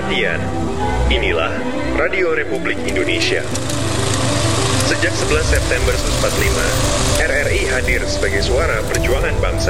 perhatian. Inilah Radio Republik Indonesia. Sejak 11 September 1945, RRI hadir sebagai suara perjuangan bangsa.